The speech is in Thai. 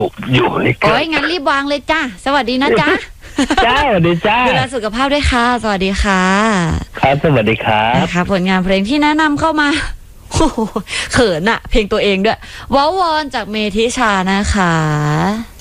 อยู่เลยครัโอ้บยงั้นรีบวางเลยจ้าสวัสดีนะจ๊ะจ้าสวัสดีจ้าดูแลสุขภาพด้วยค่ะสวัสดีค่ะครับสวัสดีครับนะคะผลงานเพลงที่แนะนำเข้ามาโอ้โหเขินอะเพลงตัวเองด้วยว้าวอนจากเมธิชานะคะ